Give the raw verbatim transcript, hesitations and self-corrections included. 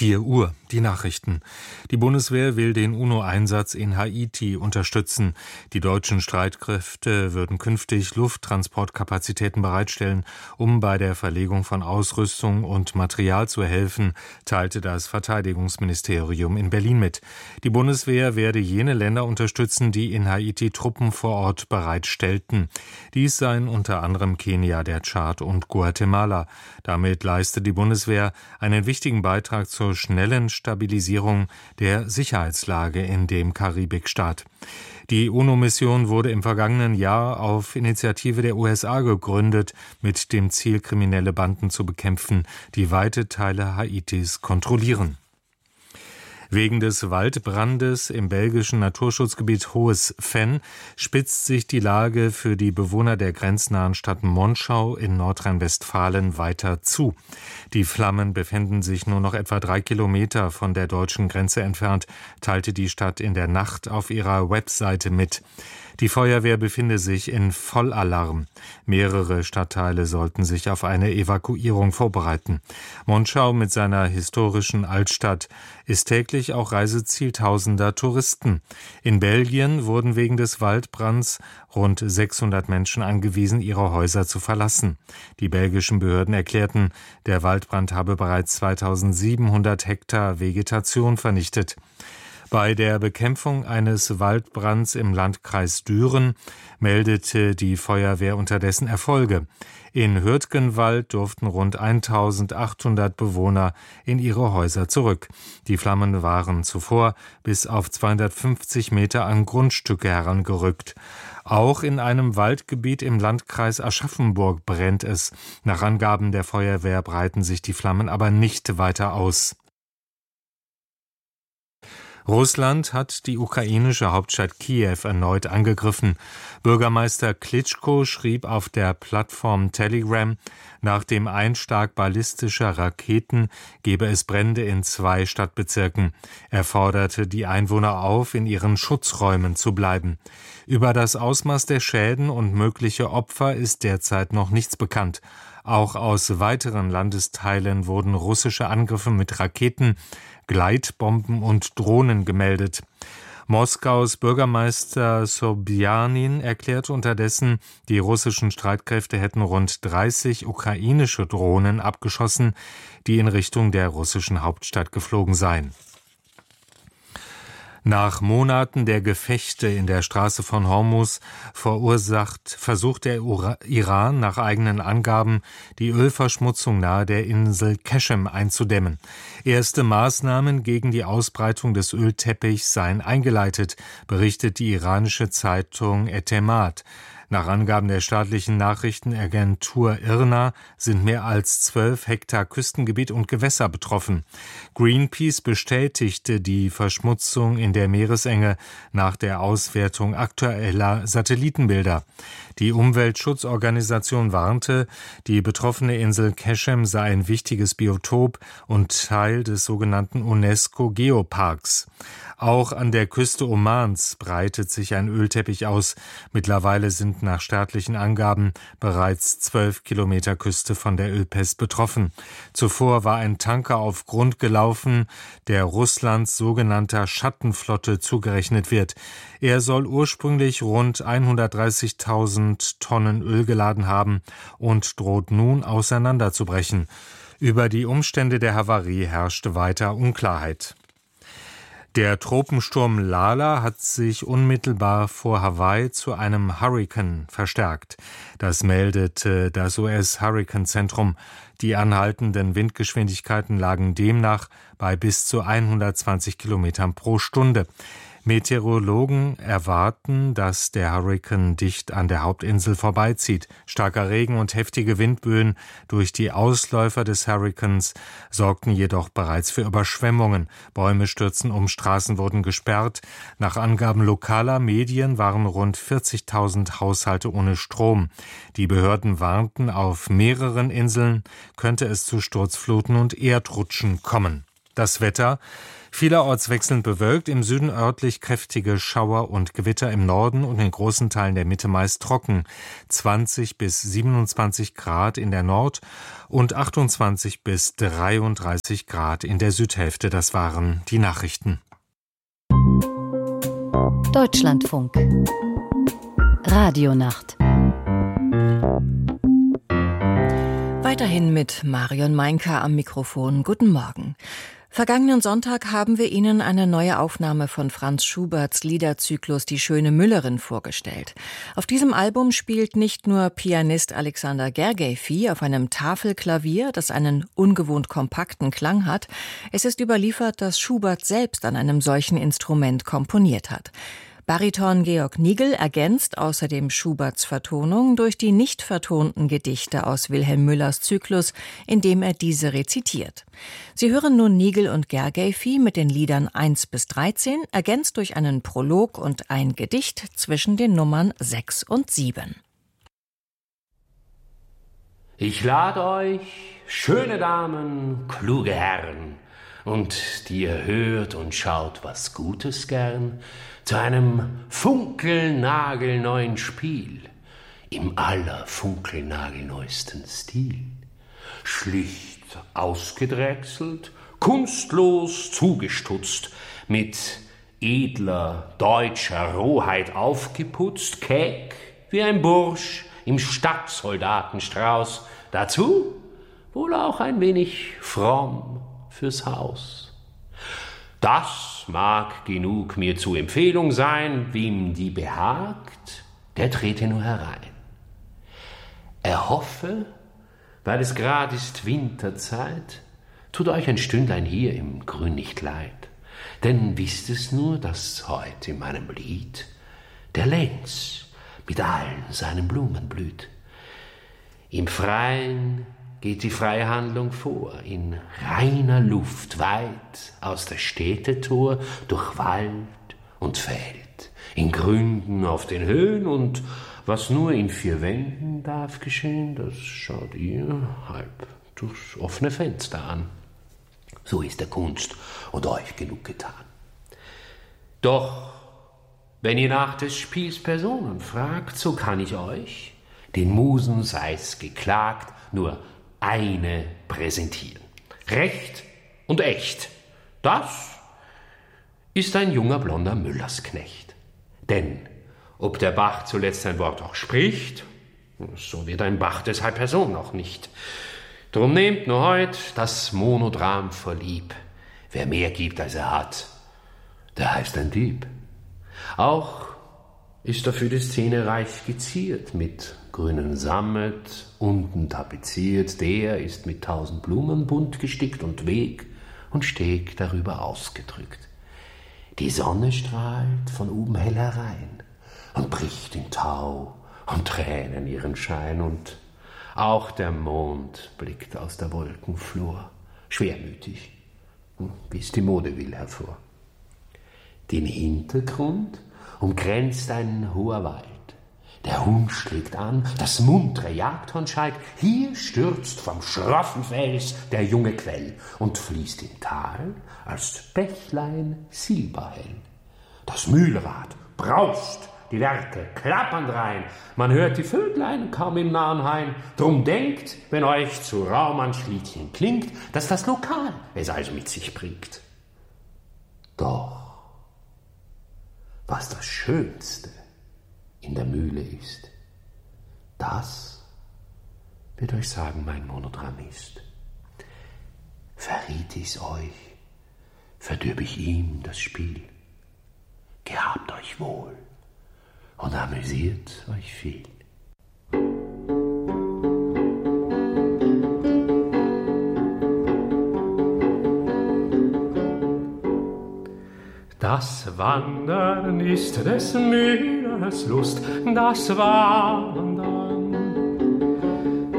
vier Uhr, die Nachrichten. Die Bundeswehr will den UNO-Einsatz in Haiti unterstützen. Die deutschen Streitkräfte würden künftig Lufttransportkapazitäten bereitstellen, um bei der Verlegung von Ausrüstung und Material zu helfen, teilte das Verteidigungsministerium in Berlin mit. Die Bundeswehr werde jene Länder unterstützen, die in Haiti Truppen vor Ort bereitstellten. Dies seien unter anderem Kenia, der Tschad und Guatemala. Damit leiste die Bundeswehr einen wichtigen Beitrag zur schnellen Stabilisierung der Sicherheitslage in dem Karibikstaat. Die UNO-Mission wurde im vergangenen Jahr auf Initiative der U S A gegründet, mit dem Ziel, kriminelle Banden zu bekämpfen, die weite Teile Haitis kontrollieren. Wegen des Waldbrandes im belgischen Naturschutzgebiet Hohes Venn spitzt sich die Lage für die Bewohner der grenznahen Stadt Monschau in Nordrhein-Westfalen weiter zu. Die Flammen befinden sich nur noch etwa drei Kilometer von der deutschen Grenze entfernt, teilte die Stadt in der Nacht auf ihrer Webseite mit. Die Feuerwehr befinde sich in Vollalarm. Mehrere Stadtteile sollten sich auf eine Evakuierung vorbereiten. Monschau mit seiner historischen Altstadt ist täglich auch Reiseziel tausender Touristen. In Belgien wurden wegen des Waldbrands rund sechshundert Menschen angewiesen, ihre Häuser zu verlassen. Die belgischen Behörden erklärten, der Waldbrand habe bereits zweitausendsiebenhundert Hektar Vegetation vernichtet. Bei der Bekämpfung eines Waldbrands im Landkreis Düren meldete die Feuerwehr unterdessen Erfolge. In Hürtgenwald durften rund eintausendachthundert Bewohner in ihre Häuser zurück. Die Flammen waren zuvor bis auf zweihundertfünfzig Meter an Grundstücke herangerückt. Auch in einem Waldgebiet im Landkreis Aschaffenburg brennt es. Nach Angaben der Feuerwehr breiten sich die Flammen aber nicht weiter aus. Russland hat die ukrainische Hauptstadt Kiew erneut angegriffen. Bürgermeister Klitschko schrieb auf der Plattform Telegram, nach dem Einschlag ballistischer Raketen gebe es Brände in zwei Stadtbezirken. Er forderte die Einwohner auf, in ihren Schutzräumen zu bleiben. Über das Ausmaß der Schäden und mögliche Opfer ist derzeit noch nichts bekannt. Auch aus weiteren Landesteilen wurden russische Angriffe mit Raketen, Gleitbomben und Drohnen gemeldet. Moskaus Bürgermeister Sobjanin erklärte unterdessen, die russischen Streitkräfte hätten rund dreißig ukrainische Drohnen abgeschossen, die in Richtung der russischen Hauptstadt geflogen seien. Nach Monaten der Gefechte in der Straße von Hormuz verursacht, versucht der Iran nach eigenen Angaben, die Ölverschmutzung nahe der Insel Keshem einzudämmen. Erste Maßnahmen gegen die Ausbreitung des Ölteppichs seien eingeleitet, berichtet die iranische Zeitung Etemad. Nach Angaben der staatlichen Nachrichtenagentur I R N A sind mehr als zwölf Hektar Küstengebiet und Gewässer betroffen. Greenpeace bestätigte die Verschmutzung in der Meeresenge nach der Auswertung aktueller Satellitenbilder. Die Umweltschutzorganisation warnte, die betroffene Insel Keshem sei ein wichtiges Biotop und Teil des sogenannten UNESCO-Geoparks. Auch an der Küste Omans breitet sich ein Ölteppich aus. Mittlerweile sind nach staatlichen Angaben bereits zwölf Kilometer Küste von der Ölpest betroffen. Zuvor war ein Tanker auf Grund gelaufen, der Russlands sogenannter Schattenflotte zugerechnet wird. Er soll ursprünglich rund hundertdreißigtausend Tonnen Öl geladen haben und droht nun auseinanderzubrechen. Über die Umstände der Havarie herrschte weiter Unklarheit. Der Tropensturm Lala hat sich unmittelbar vor Hawaii zu einem Hurrikan verstärkt. Das meldete das U S-Hurrikanzentrum. Die anhaltenden Windgeschwindigkeiten lagen demnach bei bis zu hundertzwanzig Kilometern pro Stunde. Meteorologen erwarten, dass der Hurrikan dicht an der Hauptinsel vorbeizieht. Starker Regen und heftige Windböen durch die Ausläufer des Hurrikans sorgten jedoch bereits für Überschwemmungen. Bäume stürzten um, Straßen wurden gesperrt. Nach Angaben lokaler Medien waren rund vierzigtausend Haushalte ohne Strom. Die Behörden warnten, auf mehreren Inseln könnte es zu Sturzfluten und Erdrutschen kommen. Das Wetter: Vielerorts wechselnd bewölkt, im Süden örtlich kräftige Schauer und Gewitter, im Norden und in großen Teilen der Mitte meist trocken. zwanzig bis siebenundzwanzig Grad in der Nord- und achtundzwanzig bis dreiunddreißig Grad in der Südhälfte. Das waren die Nachrichten. Deutschlandfunk Radionacht. Weiterhin mit Marion Meinker am Mikrofon. Guten Morgen. Vergangenen Sonntag haben wir Ihnen eine neue Aufnahme von Franz Schuberts Liederzyklus Die schöne Müllerin vorgestellt. Auf diesem Album spielt nicht nur Pianist Alexander Gergiev auf einem Tafelklavier, das einen ungewohnt kompakten Klang hat. Es ist überliefert, dass Schubert selbst an einem solchen Instrument komponiert hat. Bariton Georg Nigl ergänzt außerdem Schuberts Vertonung durch die nicht vertonten Gedichte aus Wilhelm Müllers Zyklus, indem er diese rezitiert. Sie hören nun Nigl und Gergiev mit den Liedern eins bis dreizehn, ergänzt durch einen Prolog und ein Gedicht zwischen den Nummern sechs und sieben. Ich lade euch, schöne Damen, kluge Herren, und die ihr hört und schaut was Gutes gern, zu einem funkelnagelneuen Spiel im allerfunkelnagelneuesten Stil. Schlicht ausgedrechselt, kunstlos zugestutzt, mit edler deutscher Rohheit aufgeputzt, keck wie ein Bursch im Stadtsoldatenstrauß, dazu wohl auch ein wenig fromm fürs Haus. Das mag genug mir zu Empfehlung sein, wem die behagt, der trete nur herein. Erhoffe, weil es grad ist Winterzeit, tut euch ein Stündlein hier im Grün nicht leid, denn wisst es nur, dass heut in meinem Lied der Lenz mit allen seinen Blumen blüht. Im Freien geht die freie Handlung vor, in reiner Luft, weit aus der Städtetor, durch Wald und Feld, in Gründen auf den Höhen, und was nur in vier Wänden darf geschehen, das schaut ihr halb durchs offene Fenster an. So ist der Kunst und euch genug getan. Doch wenn ihr nach des Spiels Personen fragt, so kann ich euch, den Musen sei's geklagt, nur eine präsentieren. Recht und echt. Das ist ein junger blonder Müllersknecht. Denn ob der Bach zuletzt ein Wort auch spricht, so wird ein Bach deshalb Person auch nicht. Drum nehmt nur heut das Monodram vorlieb. Wer mehr gibt, als er hat, der heißt ein Dieb. Auch ist dafür die Szene reich geziert, mit grünen Sammet, unten tapeziert, der ist mit tausend Blumen bunt gestickt und Weg und Steg darüber ausgedrückt. Die Sonne strahlt von oben hell herein und bricht in Tau und Tränen ihren Schein, und auch der Mond blickt aus der Wolkenflur, schwermütig, wie es die Mode will, hervor. Den Hintergrund umgrenzt ein hoher Wald. Der Hund schlägt an, das muntere Jagdhorn schallt. Hier stürzt vom schroffen Fels der junge Quell und fließt im Tal als Bächlein silberhell. Das Mühlrad braust, die Werke klappern rein. Man hört die Vöglein kaum im nahen Hain. Drum denkt, wenn euch zu Raum ein Schliedchen klingt, dass das Lokal es also mit sich bringt. Doch was das Schönste in der Mühle ist, das wird euch sagen mein Monodramist. Verriet ich's euch, verdürb ich ihm das Spiel. Gehabt euch wohl und amüsiert euch viel. Das Wandern ist des Müllers Lust, das Wandern